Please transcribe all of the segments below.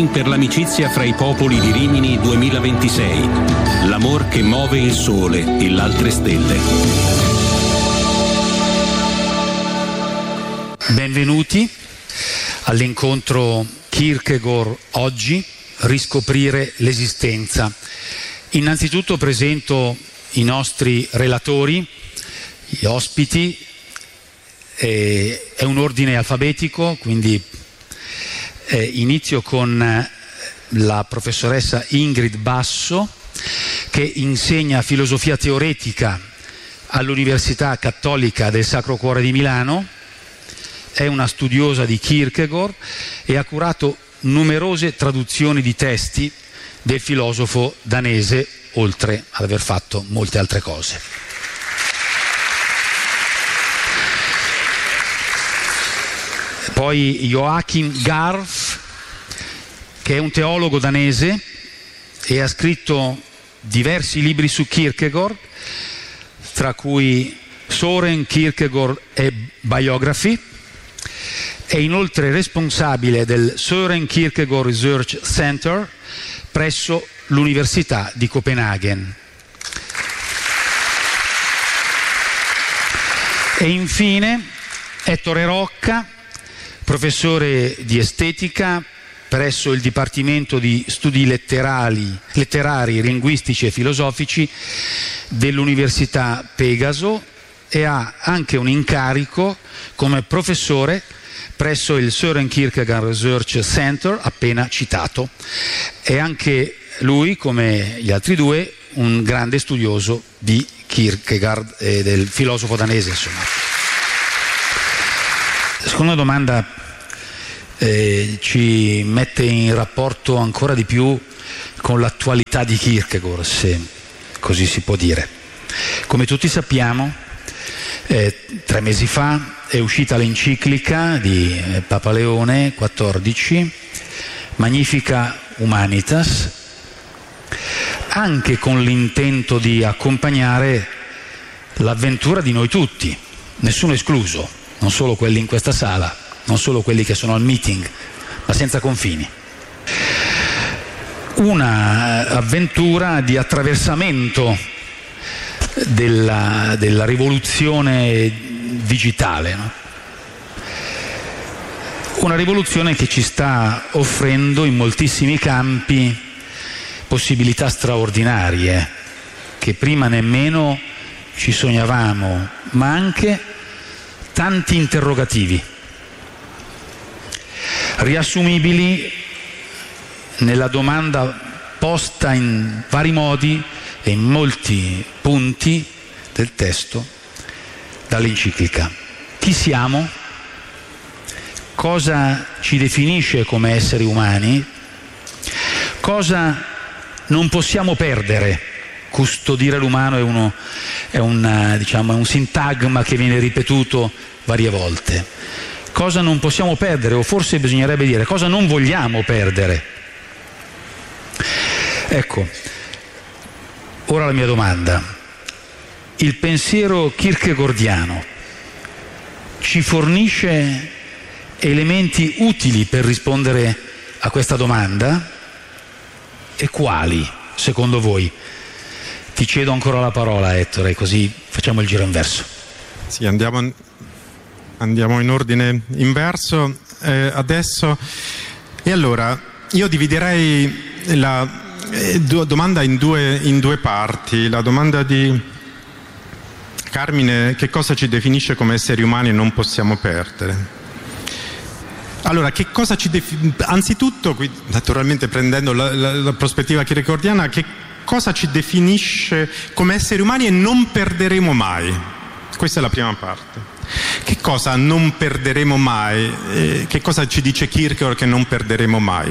Meeting per l'amicizia fra i popoli di Rimini 2026. L'amor che muove il sole e l'altre stelle. Benvenuti all'incontro Kierkegaard oggi, riscoprire l'esistenza. Innanzitutto presento i nostri relatori, gli ospiti, è un ordine alfabetico, quindi inizio con la professoressa Ingrid Basso, che insegna filosofia teoretica all'Università Cattolica del Sacro Cuore di Milano, è una studiosa di Kierkegaard e ha curato numerose traduzioni di testi del filosofo danese, oltre ad aver fatto molte altre cose. Poi Joachim Garf, che è un teologo danese e ha scritto diversi libri su Kierkegaard, tra cui Søren Kierkegaard e Biography. È inoltre responsabile del Søren Kierkegaard Research Center presso l'Università di Copenaghen. E infine Ettore Rocca, professore di estetica presso il Dipartimento di Studi letterari, linguistici e filosofici dell'Università Pegaso, e ha anche un incarico come professore presso il Søren Kierkegaard Research Center appena citato. È anche lui, come gli altri due, un grande studioso di Kierkegaard e del filosofo danese, insomma. La seconda domanda ci mette in rapporto ancora di più con l'attualità di Kierkegaard, se così si può dire. Come tutti sappiamo, 3 mesi fa è uscita l'enciclica di Papa Leone XIV, Magnificat Humanitas, anche con l'intento di accompagnare l'avventura di noi tutti, nessuno escluso, non solo quelli in questa sala, non solo quelli che sono al meeting, ma senza confini. Una avventura di attraversamento della rivoluzione digitale, no? Una rivoluzione che ci sta offrendo in moltissimi campi possibilità straordinarie che prima nemmeno ci sognavamo, ma anche tanti interrogativi riassumibili nella domanda posta in vari modi e in molti punti del testo dall'enciclica. Chi siamo? Cosa ci definisce come esseri umani? Cosa non possiamo perdere? Custodire l'umano è un sintagma che viene ripetuto varie volte. Cosa non possiamo perdere, o forse bisognerebbe dire cosa non vogliamo perdere? Ecco, ora la mia domanda. Il pensiero kierkegaardiano ci fornisce elementi utili per rispondere a questa domanda? E quali, secondo voi? Ti cedo ancora la parola, Ettore, così facciamo il giro inverso. Sì, andiamo in ordine inverso adesso. E allora, io dividerei la domanda in due parti. La domanda di Carmine: che cosa ci definisce come esseri umani e non possiamo perdere? Allora, che cosa anzitutto, qui, naturalmente prendendo la prospettiva kierkegaardiana, che cosa ci definisce come esseri umani e non perderemo mai? Questa è la prima parte. Che cosa non perderemo mai? Che cosa ci dice Kierkegaard che non perderemo mai?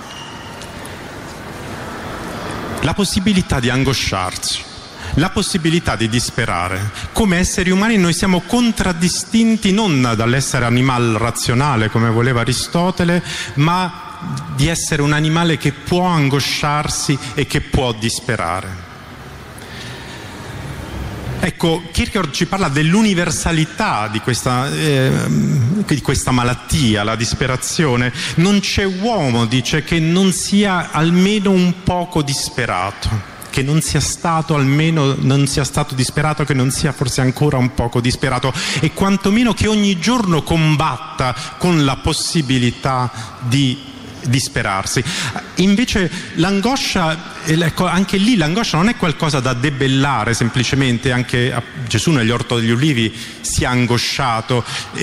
La possibilità di angosciarci, la possibilità di disperare. Come esseri umani noi siamo contraddistinti non dall'essere animale razionale come voleva Aristotele, ma di essere un animale che può angosciarsi e che può disperare. Ecco, Kierkegaard ci parla dell'universalità di questa malattia, la disperazione. Non c'è uomo, dice, che non sia almeno un poco disperato, che non sia stato disperato, che non sia forse ancora un poco disperato, e quantomeno che ogni giorno combatta con la possibilità di disperarsi. Invece l'angoscia, ecco, anche lì l'angoscia non è qualcosa da debellare semplicemente. Anche Gesù negli Orto degli Ulivi si è angosciato.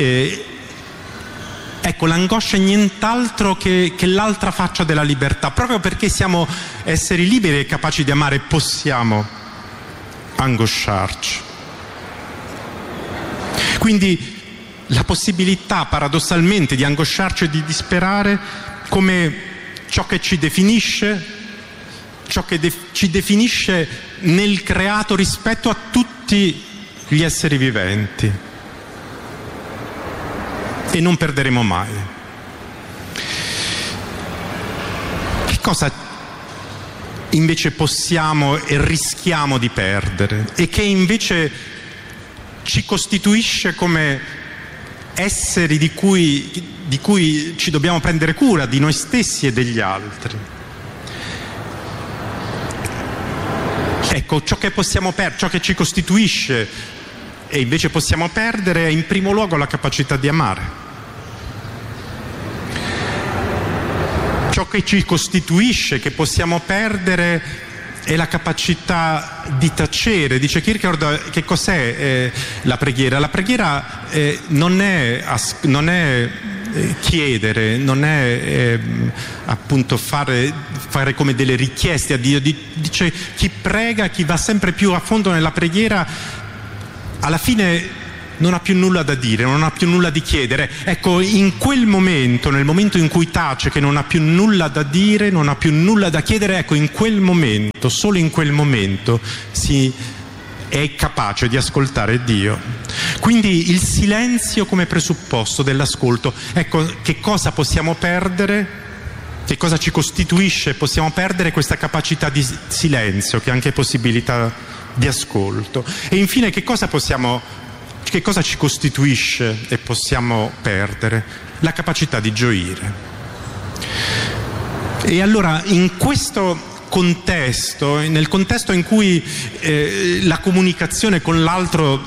Ecco, l'angoscia è nient'altro che l'altra faccia della libertà. Proprio perché siamo esseri liberi e capaci di amare, possiamo angosciarci. Quindi la possibilità paradossalmente di angosciarci e di disperare come ciò che ci definisce, ci definisce nel creato rispetto a tutti gli esseri viventi, e non perderemo mai. Che cosa invece possiamo e rischiamo di perdere, e che invece ci costituisce come esseri di cui ci dobbiamo prendere cura, di noi stessi e degli altri? Ecco, ciò che possiamo perdere, ciò che ci costituisce e invece possiamo perdere, è in primo luogo la capacità di amare. Ciò che ci costituisce, che possiamo perdere, è la capacità di tacere. Dice Kierkegaard, che cos'è la preghiera? La preghiera non è chiedere, non è appunto fare come delle richieste a Dio. Dice, chi prega, chi va sempre più a fondo nella preghiera, alla fine non ha più nulla da dire, non ha più nulla di chiedere. Ecco, in quel momento, nel momento in cui tace, che non ha più nulla da dire, non ha più nulla da chiedere, ecco, in quel momento, solo in quel momento, si è capace di ascoltare Dio. Quindi il silenzio come presupposto dell'ascolto. Ecco, che cosa possiamo perdere? Che cosa ci costituisce? Possiamo perdere questa capacità di silenzio, che è anche possibilità di ascolto. E infine, che cosa ci costituisce e possiamo perdere? La capacità di gioire. E allora, in questo contesto, nel contesto in cui la comunicazione con l'altro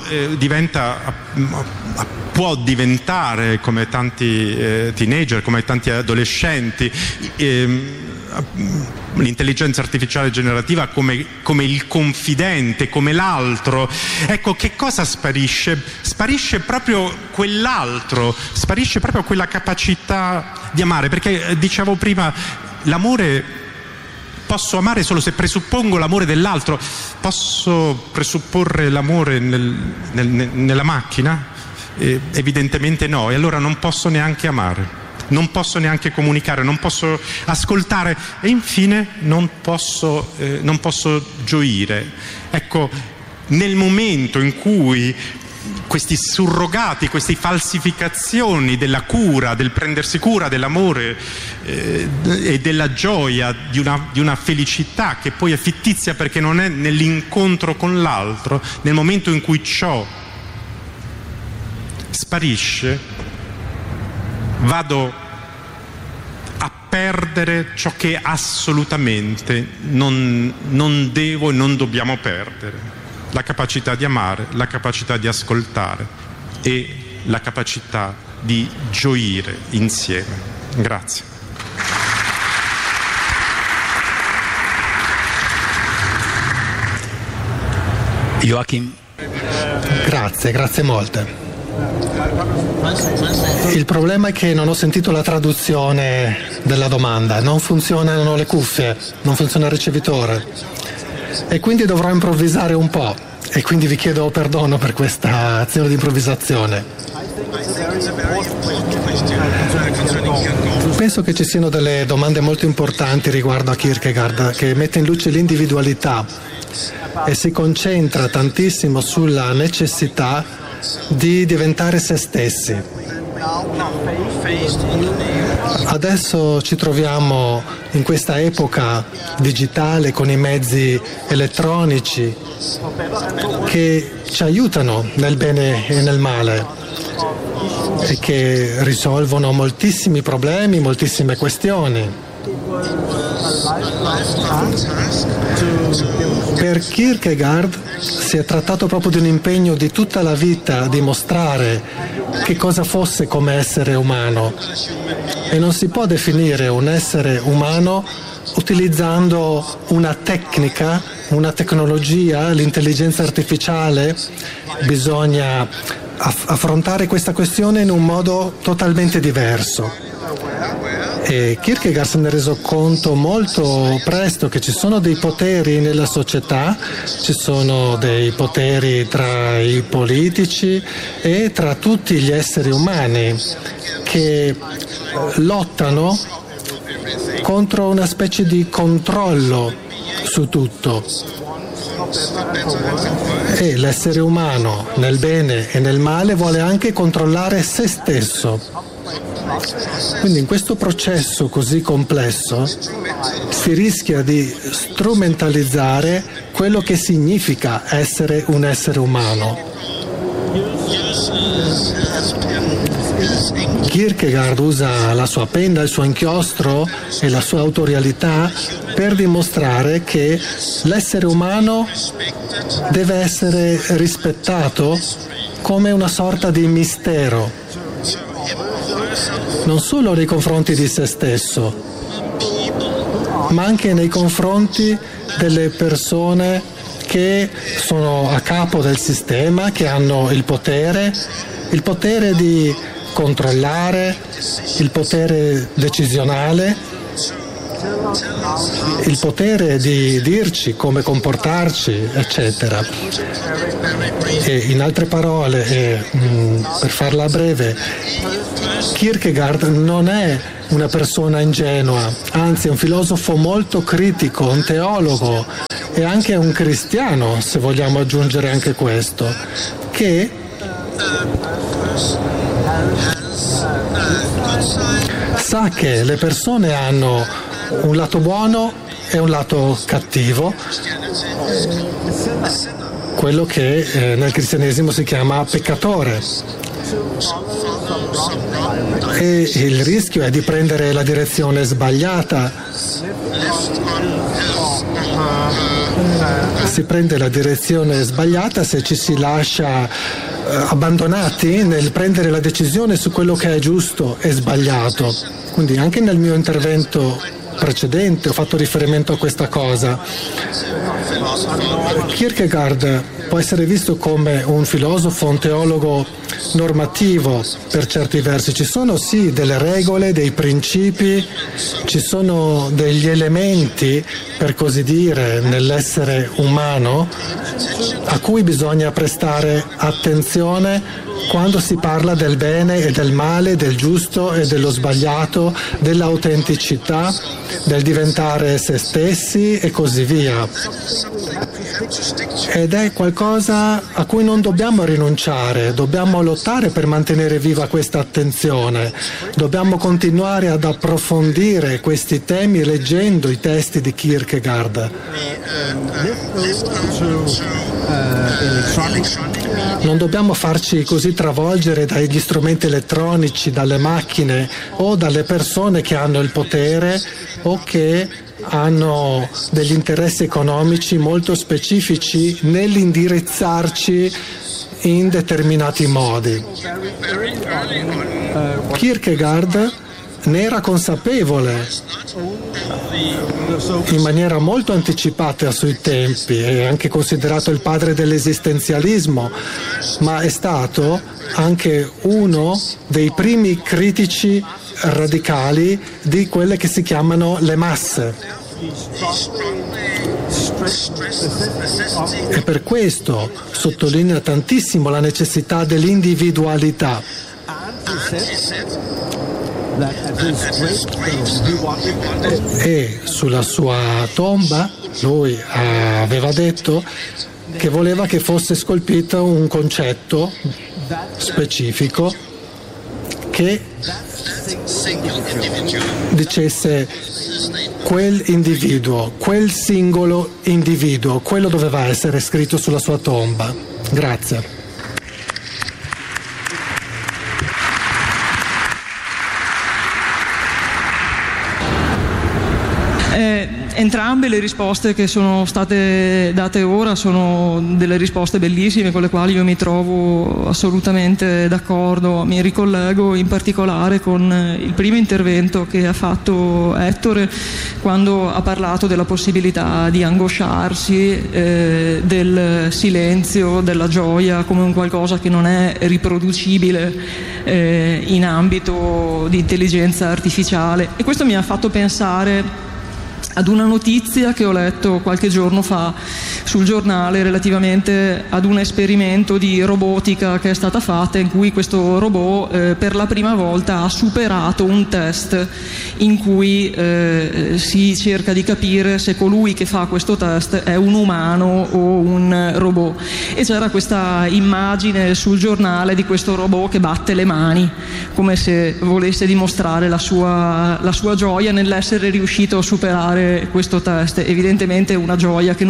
può diventare, come tanti teenager, come tanti adolescenti, l'intelligenza artificiale generativa come il confidente, come l'altro, ecco, che cosa sparisce? Sparisce proprio quell'altro, sparisce proprio quella capacità di amare, perché dicevo prima, l'amore posso amare solo se presuppongo l'amore dell'altro. Posso presupporre l'amore nella macchina? Evidentemente no, e allora non posso neanche amare, non posso neanche comunicare, non posso ascoltare, e infine non posso gioire. Ecco, nel momento in cui questi surrogati, queste falsificazioni della cura, del prendersi cura dell'amore e della gioia, di una felicità che poi è fittizia perché non è nell'incontro con l'altro, nel momento in cui ciò sparisce, vado a perdere ciò che assolutamente non devo e non dobbiamo perdere: la capacità di amare, la capacità di ascoltare e la capacità di gioire insieme. Grazie. Joachim. Grazie molte. Il problema è che non ho sentito la traduzione della domanda, non funzionano le cuffie, non funziona il ricevitore e quindi dovrò improvvisare un po', e quindi vi chiedo perdono per questa azione di improvvisazione. Penso che ci siano delle domande molto importanti riguardo a Kierkegaard, che mette in luce l'individualità e si concentra tantissimo sulla necessità di diventare se stessi. Adesso ci troviamo in questa epoca digitale con i mezzi elettronici che ci aiutano nel bene e nel male e che risolvono moltissimi problemi, moltissime questioni. Per Kierkegaard si è trattato proprio di un impegno di tutta la vita a dimostrare che cosa fosse come essere umano, e non si può definire un essere umano utilizzando una tecnica, una tecnologia, l'intelligenza artificiale. Bisogna affrontare questa questione in un modo totalmente diverso. E Kierkegaard se ne è reso conto molto presto che ci sono dei poteri nella società, ci sono dei poteri tra i politici e tra tutti gli esseri umani che lottano contro una specie di controllo su tutto. E l'essere umano nel bene e nel male vuole anche controllare se stesso. Quindi in questo processo così complesso si rischia di strumentalizzare quello che significa essere un essere umano. Kierkegaard usa la sua penna, il suo inchiostro e la sua autorialità per dimostrare che l'essere umano deve essere rispettato come una sorta di mistero, non solo nei confronti di se stesso, ma anche nei confronti delle persone che sono a capo del sistema, che hanno il potere di controllare, il potere decisionale, il potere di dirci come comportarci, eccetera. E in altre parole, per farla breve, Kierkegaard non è una persona ingenua, anzi è un filosofo molto critico, un teologo e anche un cristiano, se vogliamo aggiungere anche questo, che sa che le persone hanno un lato buono e un lato cattivo, quello che nel cristianesimo si chiama peccatore. E il rischio è di prendere la direzione sbagliata. Si prende la direzione sbagliata se ci si lascia abbandonati nel prendere la decisione su quello che è giusto e sbagliato. Quindi anche nel mio intervento precedente ho fatto riferimento a questa cosa. Kierkegaard può essere visto come un filosofo, un teologo normativo per certi versi. Ci sono sì delle regole, dei principi, ci sono degli elementi, per così dire, nell'essere umano a cui bisogna prestare attenzione quando si parla del bene e del male, del giusto e dello sbagliato, dell'autenticità, del diventare se stessi e così via. Ed è qualcosa a cui non dobbiamo rinunciare, dobbiamo lottare per mantenere viva questa attenzione, dobbiamo continuare ad approfondire questi temi leggendo i testi di Kierkegaard. Non dobbiamo farci così travolgere dagli strumenti elettronici, dalle macchine o dalle persone che hanno il potere o che hanno degli interessi economici molto specifici nell'indirizzarci in determinati modi. Kierkegaard ne era consapevole in maniera molto anticipata sui tempi, è anche considerato il padre dell'esistenzialismo, ma è stato anche uno dei primi critici radicali di quelle che si chiamano le masse. E per questo sottolinea tantissimo la necessità dell'individualità. E sulla sua tomba lui aveva detto che voleva che fosse scolpito un concetto specifico che dicesse quel individuo, quel singolo individuo, quello doveva essere scritto sulla sua tomba. Grazie. Entrambe le risposte che sono state date ora sono delle risposte bellissime con le quali io mi trovo assolutamente d'accordo. Mi ricollego in particolare con il primo intervento che ha fatto Ettore quando ha parlato della possibilità di angosciarsi, del silenzio, della gioia come un qualcosa che non è riproducibile in ambito di intelligenza artificiale, e questo mi ha fatto pensare ad una notizia che ho letto qualche giorno fa sul giornale relativamente ad un esperimento di robotica che è stata fatta, in cui questo robot per la prima volta ha superato un test in cui si cerca di capire se colui che fa questo test è un umano o un robot, e c'era questa immagine sul giornale di questo robot che batte le mani come se volesse dimostrare la sua gioia nell'essere riuscito a superare questo test. Evidentemente una gioia che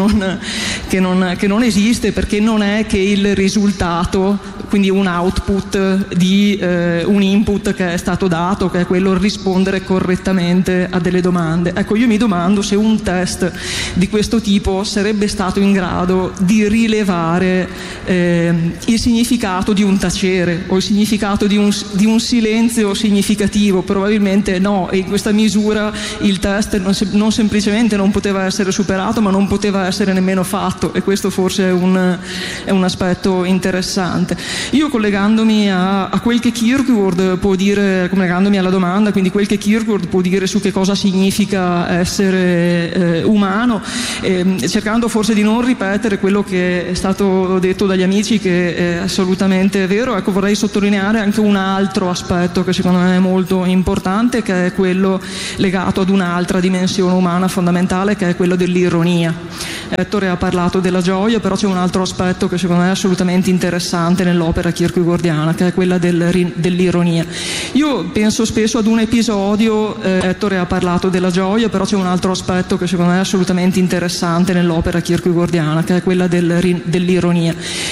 non esiste, perché non è che il risultato, quindi un output di un input che è stato dato, che è quello di rispondere correttamente a delle domande. Ecco, io mi domando se un test di questo tipo sarebbe stato in grado di rilevare il significato di un tacere o il significato di un silenzio significativo. Probabilmente no, e in questa misura il test non semplicemente non poteva essere superato, ma non poteva essere nemmeno fatto, e questo forse è un aspetto interessante. Io, collegandomi a quel che Kierkegaard può dire, collegandomi alla domanda, quindi quel che Kierkegaard può dire su che cosa significa essere umano, cercando forse di non ripetere quello che è stato detto dagli amici, che è assolutamente vero, ecco, vorrei sottolineare anche un altro aspetto che secondo me è molto importante, che è quello legato ad un'altra dimensione umana fondamentale, che è quello dell'ironia. Ettore ha parlato della gioia, però c'è un altro aspetto che secondo me è assolutamente interessante nell'opera kierkegaardiana, che è quella dell'ironia. Io penso spesso ad un episodio, Ettore ha parlato della gioia, però c'è un altro aspetto che secondo me è assolutamente interessante nell'opera kierkegaardiana, che è quella dell'ironia.